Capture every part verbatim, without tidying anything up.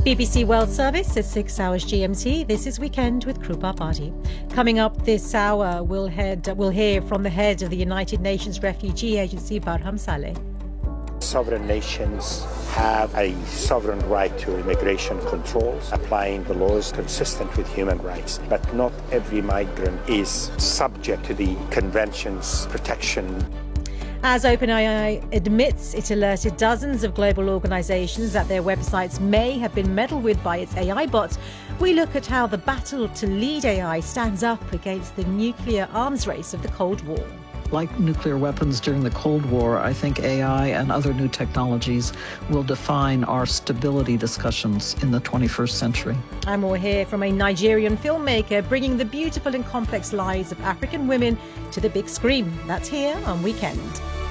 B B C World Service at six hours G M T. This is Weekend with Krupa Badi. Coming up this hour, we'll, head, we'll hear from the head of the United Nations Refugee Agency, Barham Saleh. Sovereign nations have a sovereign right to immigration controls, applying the laws consistent with human rights. But not every migrant is subject to the convention's protection. As OpenAI admits it alerted dozens of global organisations that their websites may have been meddled with by its A I bots, we look at how the battle to lead A I stands up against the nuclear arms race of the Cold War. Like nuclear weapons during the Cold War, I think A I and other new technologies will define our stability discussions in the twenty-first century. And we'll hear from a Nigerian filmmaker bringing the beautiful and complex lives of African women to the big screen. That's here on Weekend.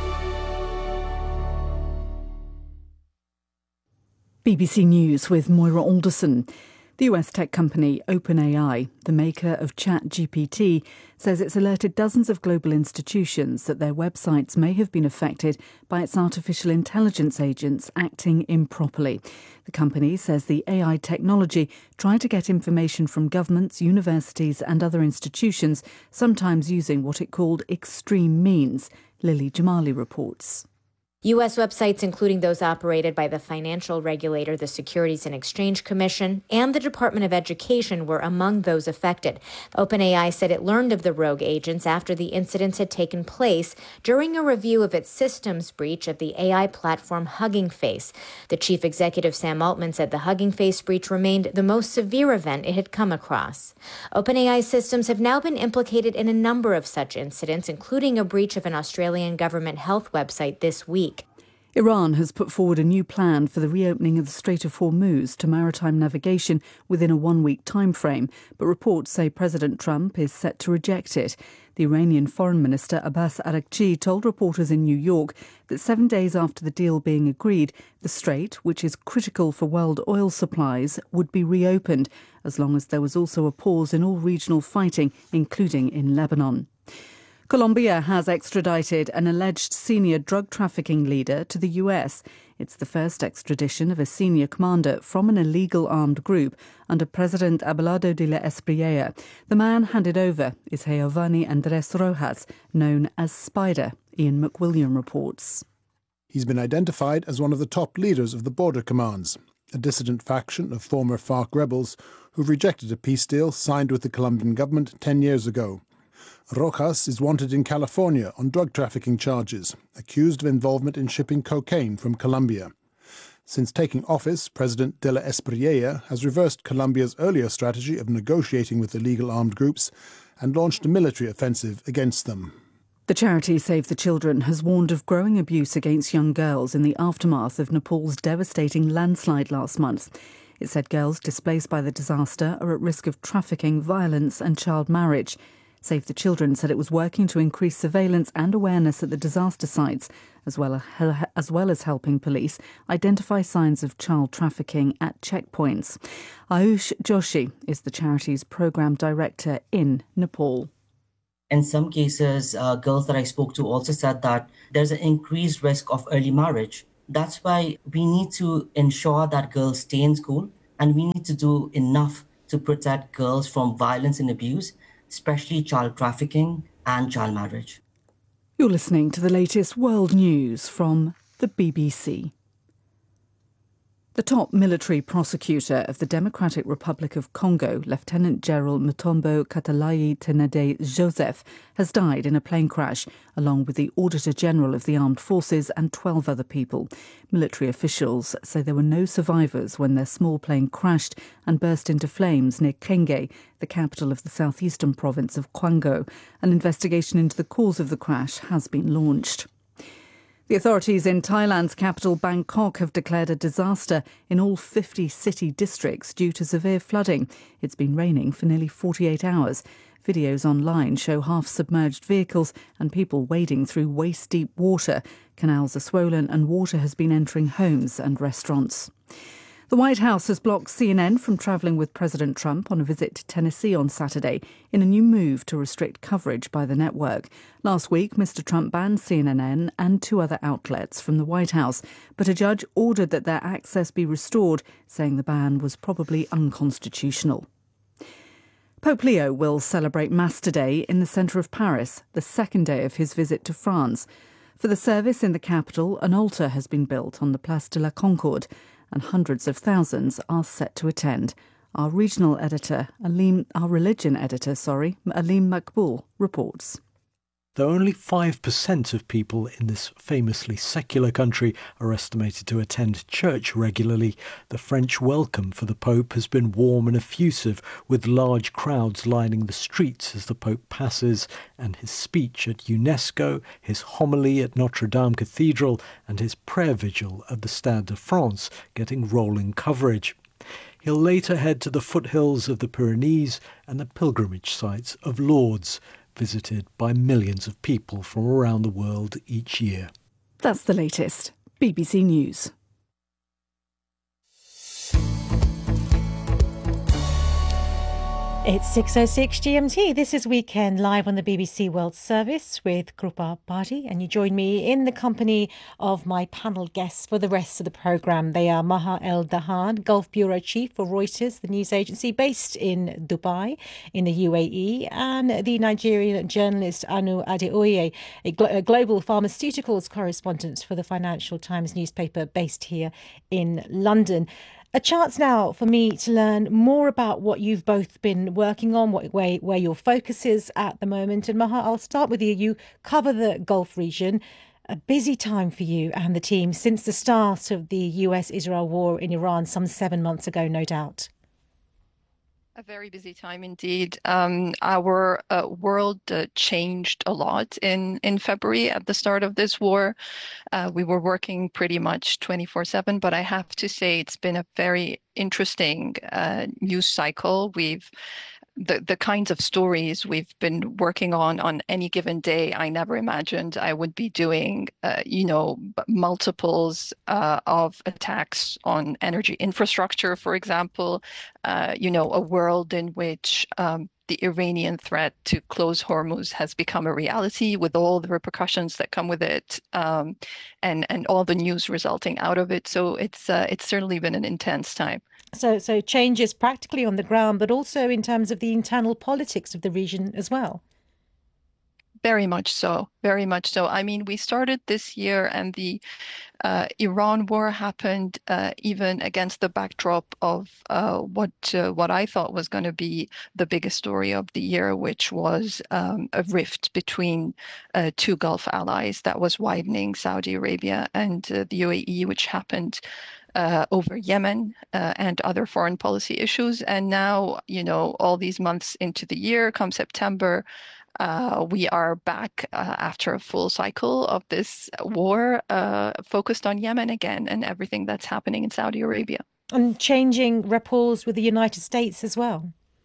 B B C News with Moira Alderson. The U S tech company OpenAI, the maker of ChatGPT, says it's alerted dozens of global institutions that their websites may have been affected by its artificial intelligence agents acting improperly. The company says the A I technology tried to get information from governments, universities and other institutions, sometimes using what it called extreme means. Lily Jamali reports. U S websites, including those operated by the financial regulator, the Securities and Exchange Commission, and the Department of Education, were among those affected. OpenAI said it learned of the rogue agents after the incidents had taken place during a review of its systems breach of the A I platform Hugging Face. The chief executive, Sam Altman, said the Hugging Face breach remained the most severe event it had come across. OpenAI systems have now been implicated in a number of such incidents, including a breach of an Australian government health website this week. Iran has put forward a new plan for the reopening of the Strait of Hormuz to maritime navigation within a one-week timeframe, but reports say President Trump is set to reject it. The Iranian Foreign Minister Abbas Araghchi told reporters in New York that seven days after the deal being agreed, the strait, which is critical for world oil supplies, would be reopened, as long as there was also a pause in all regional fighting, including in Lebanon. Colombia has extradited an alleged senior drug trafficking leader to the U S. It's the first extradition of a senior commander from an illegal armed group under President Abelardo de la Espriella. The man handed over is Giovanni Andrés Rojas, known as Spider. Ian McWilliam reports. He's been identified as one of the top leaders of the Border Commands, a dissident faction of former FARC rebels who've rejected a peace deal signed with the Colombian government ten years ago. Rojas is wanted in California on drug trafficking charges, accused of involvement in shipping cocaine from Colombia. Since taking office, President de la Espriella has reversed Colombia's earlier strategy of negotiating with illegal armed groups and launched a military offensive against them. The charity Save the Children has warned of growing abuse against young girls in the aftermath of Nepal's devastating landslide last month. It said girls displaced by the disaster are at risk of trafficking, violence and child marriage. Save the Children said it was working to increase surveillance and awareness at the disaster sites, as well as, as well as helping police identify signs of child trafficking at checkpoints. Ayush Joshi is the charity's programme director in Nepal. In some cases, uh, girls that I spoke to also said that there's an increased risk of early marriage. That's why we need to ensure that girls stay in school, and we need to do enough to protect girls from violence and abuse, especially child trafficking and child marriage. You're listening to the latest world news from the B B C. The top military prosecutor of the Democratic Republic of Congo, Lieutenant General Mutombo Katalayi Tenede Joseph, has died in a plane crash, along with the Auditor General of the Armed Forces and twelve other people. Military officials say there were no survivors when their small plane crashed and burst into flames near Kenge, the capital of the southeastern province of Kwango. An investigation into the cause of the crash has been launched. The authorities in Thailand's capital Bangkok have declared a disaster in all fifty city districts due to severe flooding. It's been raining for nearly forty-eight hours. Videos online show half-submerged vehicles and people wading through waist-deep water. Canals are swollen and water has been entering homes and restaurants. The White House has blocked C N N from travelling with President Trump on a visit to Tennessee on Saturday in a new move to restrict coverage by the network. Last week, Mister Trump banned C N N and two other outlets from the White House, but a judge ordered that their access be restored, saying the ban was probably unconstitutional. Pope Leo will celebrate Mass today in the centre of Paris, the second day of his visit to France. For the service in the capital, an altar has been built on the Place de la Concorde, and hundreds of thousands are set to attend. Our regional editor, Alim, our religion editor, sorry, Alim Makboul, reports. Though only five percent of people in this famously secular country are estimated to attend church regularly, the French welcome for the Pope has been warm and effusive, with large crowds lining the streets as the Pope passes, and his speech at UNESCO, his homily at Notre Dame Cathedral, and his prayer vigil at the Stade de France getting rolling coverage. He'll later head to the foothills of the Pyrenees and the pilgrimage sites of Lourdes, visited by millions of people from around the world each year. That's the latest. B B C News. It's six oh six G M T. This is Weekend Live on the B B C World Service with Krupa Bhatti, and you join me in the company of my panel guests for the rest of the programme. They are Maha El-Dahan, Gulf Bureau Chief for Reuters, the news agency based in Dubai in the U A E, and the Nigerian journalist Anu Adeoye, a, glo- a global pharmaceuticals correspondent for the Financial Times newspaper based here in London. A chance now for me to learn more about what you've both been working on, what, where, where your focus is at the moment. And Maha, I'll start with you. You cover the Gulf region. A busy time for you and the team since the start of the U S Israel war in Iran some seven months ago, no doubt. A very busy time indeed. Um, our uh, world uh, changed a lot in, in February at the start of this war. Uh, we were working pretty much twenty-four seven, but I have to say it's been a very interesting uh, news cycle. We've The, the kinds of stories we've been working on on any given day, I never imagined I would be doing, uh, you know, multiples uh, of attacks on energy infrastructure, for example, uh, you know, a world in which um, the Iranian threat to close Hormuz has become a reality with all the repercussions that come with it, um, and, and all the news resulting out of it. So it's uh, it's certainly been an intense time. So, so changes practically on the ground, but also in terms of the internal politics of the region as well. Very much so. Very much so. I mean, we started this year and the uh, Iran war happened uh, even against the backdrop of uh, what uh, what I thought was going to be the biggest story of the year, which was um, a rift between uh, two Gulf allies that was widening, Saudi Arabia and uh, the U A E, which happened Uh, over Yemen uh, and other foreign policy issues. And now, you know, all these months into the year, come September, uh, we are back uh, after a full cycle of this war uh, focused on Yemen again and everything that's happening in Saudi Arabia. And changing rapport with the United States as well.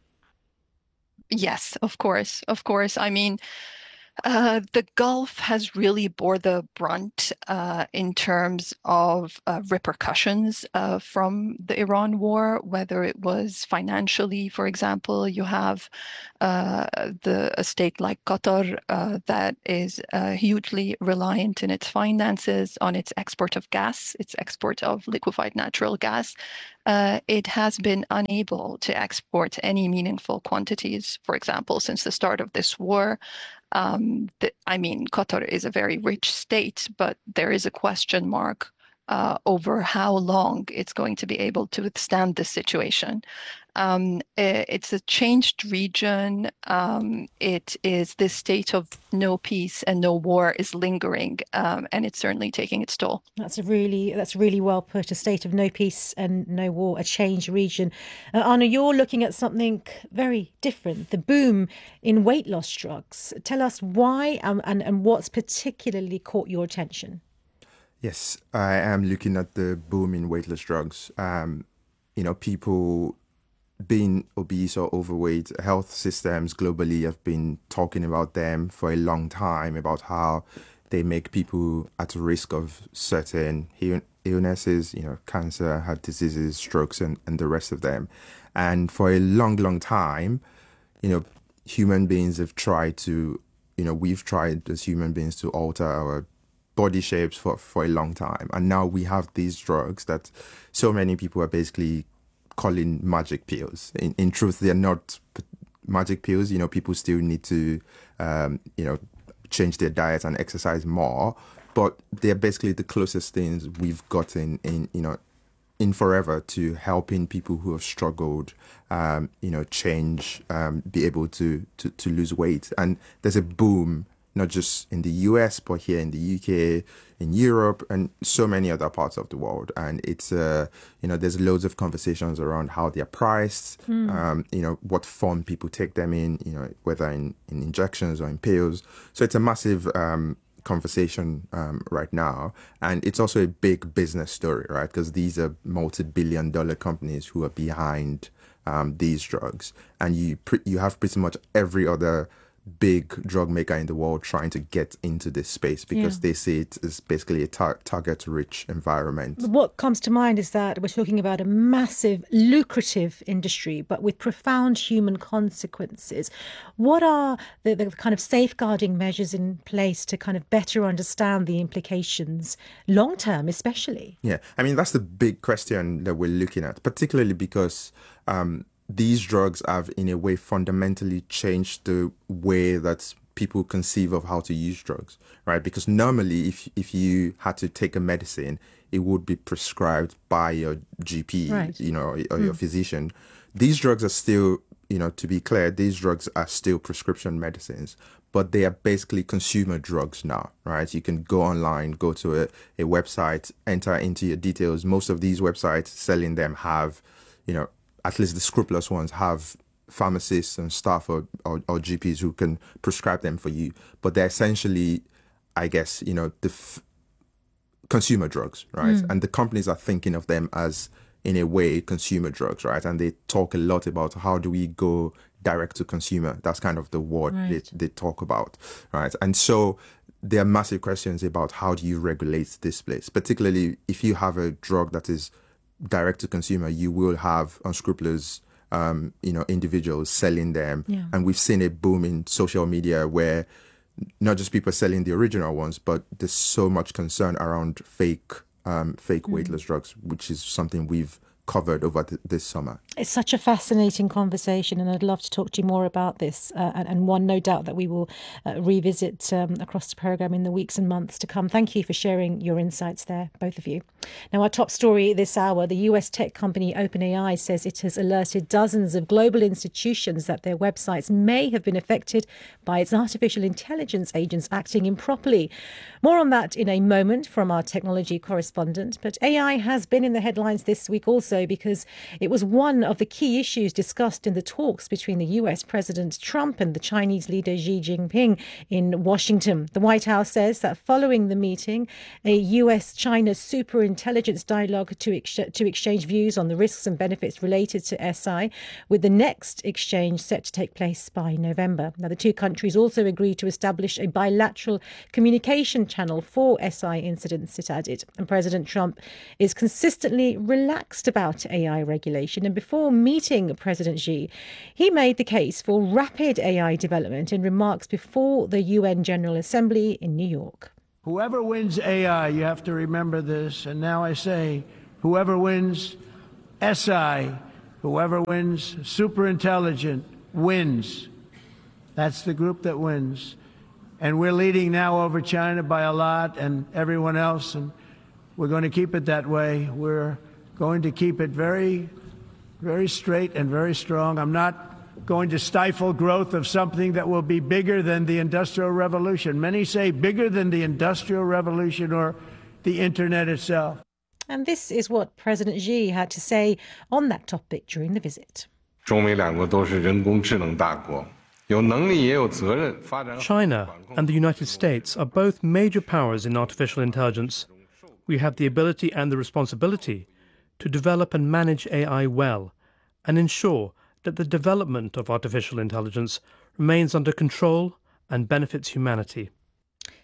Yes, of course. Of course. I mean, Uh, the Gulf has really bore the brunt uh, in terms of uh, repercussions uh, from the Iran war, whether it was financially, for example. You have uh, the a state like Qatar uh, that is uh, hugely reliant in its finances on its export of gas, its export of liquefied natural gas. Uh, it has been unable to export any meaningful quantities, for example, since the start of this war. Um, the, I mean, Qatar is a very rich state, but there is a question mark uh, over how long it's going to be able to withstand this situation. Um, it, it's a changed region. Um, it is this state of no peace and no war is lingering, um, and it's certainly taking its toll. That's a really that's really well put. A state of no peace and no war, a changed region. Uh, Anna, you're looking at something very different. The boom in weight loss drugs. Tell us why um, and and what's particularly caught your attention. Yes, I am looking at the boom in weight loss drugs. Um, you know, people being obese or overweight, health systems globally have been talking about them for a long time, about how they make people at risk of certain illnesses, you know, cancer, heart diseases, strokes, and, and the rest of them. And for a long, long time, you know, human beings have tried to, you know, we've tried as human beings to alter our body shapes for, for a long time. And now we have these drugs that so many people are basically calling magic pills. In, in truth, they're not magic pills. You know, people still need to, um, you know, change their diet and exercise more. But they're basically the closest things we've gotten in, you know, in forever to helping people who have struggled, um, you know, change, um, be able to, to, to lose weight. And there's a boom, not just in the U S, but here in the U K, in Europe, and so many other parts of the world. And it's, uh, you know, there's loads of conversations around how they're priced, mm. um, you know, what form people take them in, you know, whether in, in injections or in pills. So it's a massive um conversation um, right now, and it's also a big business story, right? Because these are multi-billion dollar companies who are behind um, these drugs, and you pre- you have pretty much every other big drug maker in the world trying to get into this space because yeah. they see it as basically a tar- target-rich environment. What comes to mind is that we're talking about a massive, lucrative industry, but with profound human consequences. What are the, the kind of safeguarding measures in place to kind of better understand the implications, long-term especially? Yeah, I mean, that's the big question that we're looking at, particularly because um, these drugs have, in a way, fundamentally changed the way that people conceive of how to use drugs, right? Because normally, if if you had to take a medicine, it would be prescribed by your G P, right. you know, or mm. your physician. These drugs are still, you know, to be clear, these drugs are still prescription medicines, but they are basically consumer drugs now, right? You can go online, go to a, a website, enter into your details. Most of these websites selling them have, you know, at least the scrupulous ones have pharmacists and staff or, or, or G Ps who can prescribe them for you. But they're essentially, I guess, you know, the f- consumer drugs, right? Mm. And the companies are thinking of them as, in a way, consumer drugs, right? And they talk a lot about how do we go direct to consumer. That's kind of the word right. they, they talk about, right? And so there are massive questions about how do you regulate this place, particularly if you have a drug that is direct to consumer, you will have unscrupulous, um, you know, individuals selling them. Yeah. And we've seen a boom in social media where not just people selling the original ones, but there's so much concern around fake, um, fake mm. weightless drugs, which is something we've covered over th- this summer. It's such a fascinating conversation, and I'd love to talk to you more about this, uh, and, and one no doubt that we will uh, revisit um, across the programme in the weeks and months to come. Thank you for sharing your insights there, both of you. Now, our top story this hour, the U S tech company OpenAI says it has alerted dozens of global institutions that their websites may have been affected by its artificial intelligence agents acting improperly. More on that in a moment from our technology correspondent. But A I has been in the headlines this week also because it was one of the key issues discussed in the talks between the U S President Trump and the Chinese leader Xi Jinping in Washington. The White House says that following the meeting, a U S-China superintelligence dialogue to, ex- to exchange views on the risks and benefits related to S I, with the next exchange set to take place by November. Now, the two countries also agreed to establish a bilateral communication channel for S I incidents, it added. And President Trump is consistently relaxed about A I regulation, and before meeting President Xi, he made the case for rapid A I development in remarks before the U N General Assembly in New York. Whoever wins A I, you have to remember this, and now I say, whoever wins S I, whoever wins superintelligent, wins. That's the group that wins. And we're leading now over China by a lot and everyone else, and we're going to keep it that way. We're going to keep it very, very straight and very strong. I'm not going to stifle growth of something that will be bigger than the Industrial Revolution. Many say bigger than the Industrial Revolution or the Internet itself. And this is what President Xi had to say on that topic during the visit. China and the United States are both major powers in artificial intelligence. We have the ability and the responsibility to develop and manage A I well and ensure that the development of artificial intelligence remains under control and benefits humanity.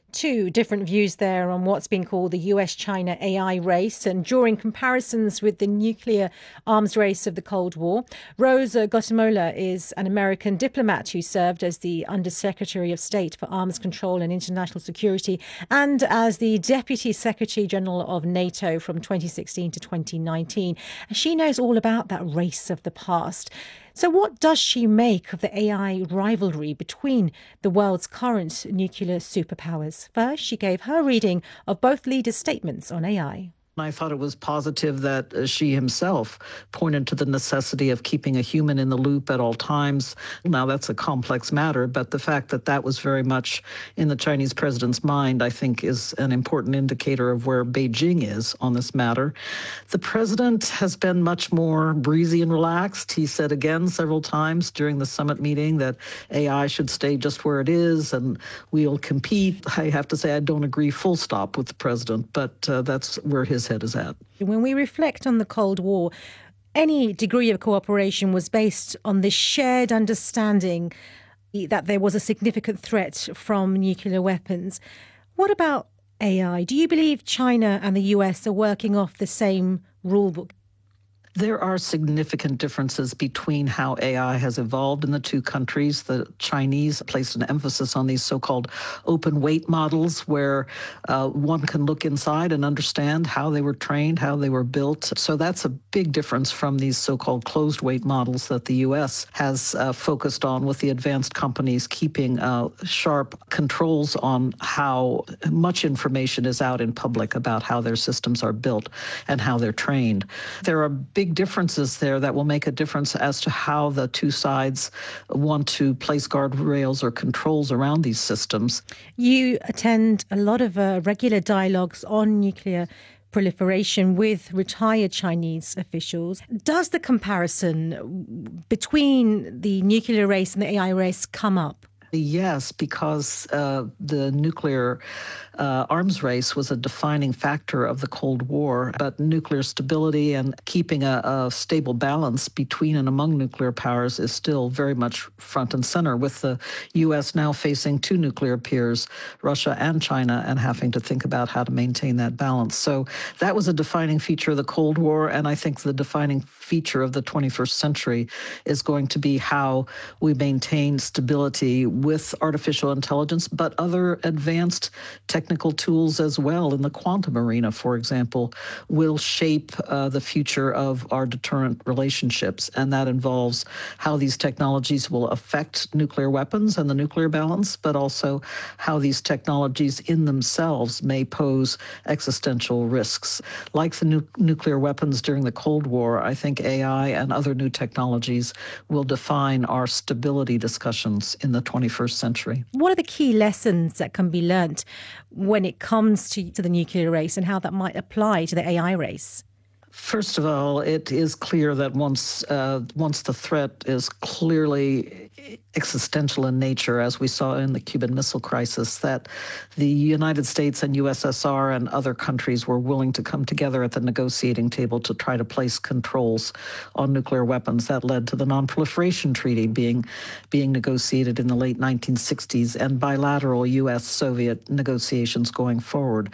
Two different views there on what's been called the U S China A I race and drawing comparisons with the nuclear arms race of the Cold War. Rose Gottemoeller is an American diplomat who served as the Undersecretary of State for Arms Control and International Security and as the Deputy Secretary General of NATO from twenty sixteen to twenty nineteen. She knows all about that race of the past. So what does she make of the A I rivalry between the world's current nuclear superpowers? First, she gave her reading of both leaders' statements on A I. I thought it was positive that uh, she himself pointed to the necessity of keeping a human in the loop at all times. Now, that's a complex matter, but the fact that that was very much in the Chinese president's mind, I think, is an important indicator of where Beijing is on this matter. The president has been much more breezy and relaxed. He said again several times during the summit meeting that A I should stay just where it is and we'll compete. I have to say I don't agree full stop with the president, but uh, that's where his head is at. When we reflect on the Cold War, any degree of cooperation was based on the shared understanding that there was a significant threat from nuclear weapons. What about A I? Do you believe China and the U S are working off the same rulebook? There are significant differences between how A I has evolved in the two countries. The Chinese placed an emphasis on these so-called open weight models where uh, one can look inside and understand how they were trained, how they were built. So that's a big difference from these so-called closed weight models that the U S has uh, focused on, with the advanced companies keeping uh, sharp controls on how much information is out in public about how their systems are built and how they're trained. There are big differences there that will make a difference as to how the two sides want to place guardrails or controls around these systems. You attend a lot of uh, regular dialogues on nuclear proliferation with retired Chinese officials. Does the comparison between the nuclear race and the A I race come up? Yes, because uh, the nuclear uh, arms race was a defining factor of the Cold War, but nuclear stability and keeping a, a stable balance between and among nuclear powers is still very much front and center, with the U S now facing two nuclear peers, Russia and China, and having to think about how to maintain that balance. So that was a defining feature of the Cold War, and I think the defining feature of the twenty-first century is going to be how we maintain stability with artificial intelligence, but other advanced technical tools as well in the quantum arena, for example, will shape uh, the future of our deterrent relationships. And that involves how these technologies will affect nuclear weapons and the nuclear balance, but also how these technologies in themselves may pose existential risks. Like the nu- nuclear weapons during the Cold War, I think A I and other new technologies will define our stability discussions in the twenty-first century. What are the key lessons that can be learnt when it comes to, to the nuclear race and how that might apply to the A I race? First of all, it is clear that once uh, once the threat is clearly existential in nature, as we saw in the Cuban Missile Crisis, that the United States and U S S R and other countries were willing to come together at the negotiating table to try to place controls on nuclear weapons. That led to the Non-Proliferation Treaty being being negotiated in the late nineteen sixties and bilateral U S Soviet negotiations going forward.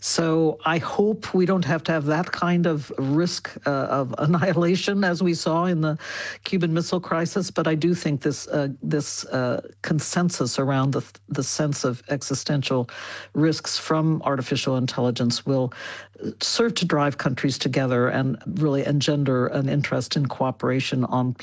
So I hope we don't have to have that kind of risk uh, of annihilation as we saw in the Cuban Missile Crisis, but I do think this uh, this uh, consensus around the the sense of existential risks from artificial intelligence will serve to drive countries together and really engender an interest in cooperation on